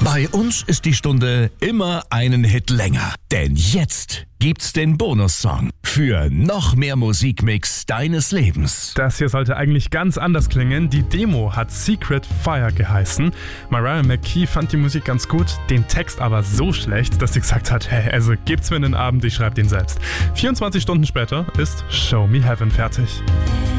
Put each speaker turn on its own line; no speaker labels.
Bei uns ist die Stunde immer einen Hit länger. Denn jetzt gibt's den Bonussong für noch mehr Musikmix deines Lebens.
Das hier sollte eigentlich ganz anders klingen. Die Demo hat Secret Fire geheißen. Mariah McKee fand die Musik ganz gut, den Text aber so schlecht, dass sie gesagt hat, hey, also gibt's mir einen Abend, ich schreibe den selbst. 24 Stunden später ist Show Me Heaven fertig.